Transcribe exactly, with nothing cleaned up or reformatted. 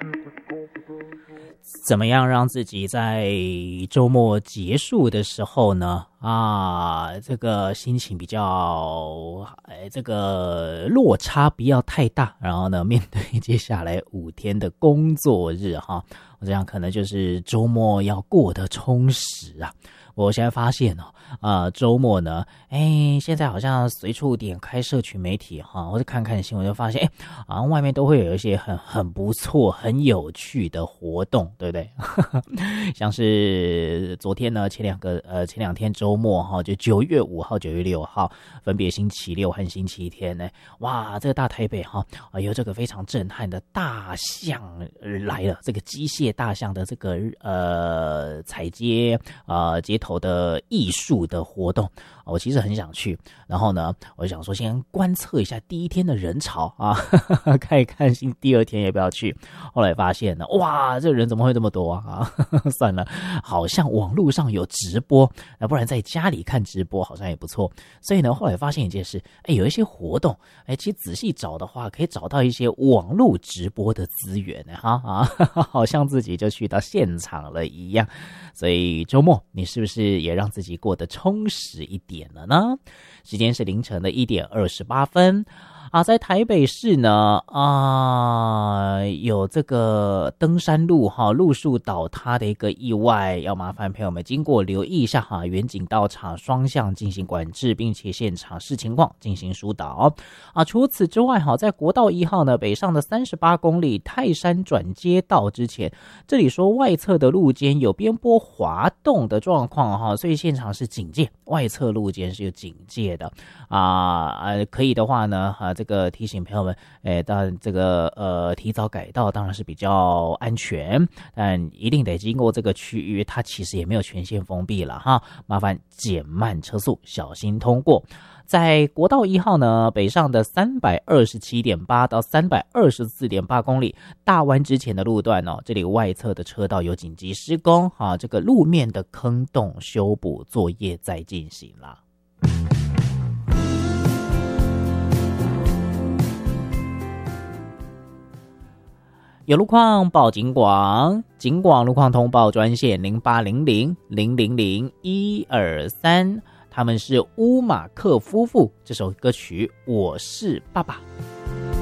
怎么样让自己在周末结束的时候呢？啊，这个心情比较，哎，这个落差不要太大。然后呢，面对接下来五天的工作日哈，我这样可能就是周末要过得充实啊。我现在发现哦，啊、呃，周末呢，哎，现在好像随处点开社群媒体哈，或者看看新闻，就发现，哎，好像外面都会有一些很很不错、很有趣的活动，对不对？像是昨天呢，前两个呃前两天周末哈，就九月五号、九月六号，分别星期六和星期天呢，哇，这个大台北哈，啊、呃，有这个非常震撼的大象来了，这个机械大象的这个呃踩街呃街头的艺术的活动，我其实很想去。然后呢，我就想说先观测一下第一天的人潮啊，看一看第二天要不要去。后来发现呢，哇，这人怎么会这么多啊？算了，好像网络上有直播，那不然在家里看直播好像也不错。所以呢，后来发现一件事，哎，有一些活动，哎，其实仔细找的话，可以找到一些网络直播的资源哈啊，好像自己就去到现场了一样。所以周末你是不是也让自己过得充实一点了呢？时间是凌晨的一点二十八分啊，在台北市呢啊、呃，有这个登山路哈路树倒塌的一个意外，要麻烦朋友们经过留意一下哈，远警到场双向进行管制，并且现场视情况进行疏导啊。除此之外哈，在国道一号呢北上的三十八公里泰山转接道之前，这里说外侧的路肩有边坡滑动的状况哈，所以现场是警戒，外侧路肩是有警戒的啊，呃，可以的话呢，啊，这个提醒朋友们，哎，当然这个呃提早改道当然是比较安全，但一定得经过这个区域，它其实也没有全线封闭了哈，麻烦减慢车速，小心通过。在国道一号呢，北上的三百二十七点八到三百二十四点八公里大弯之前的路段哦，这里外侧的车道有紧急施工啊，这个路面的坑洞修补作业在进行啦。有路况报警广，警广路况通报专线零八零零零零零一二三，他们是乌马克夫妇，这首歌曲《我是爸爸》。